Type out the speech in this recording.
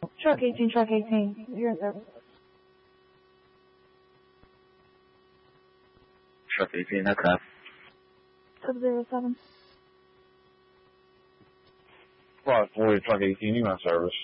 Truck 18, truck 18. You're in service. Truck 18, that's up. 707. Flight 40, truck 18, you in service.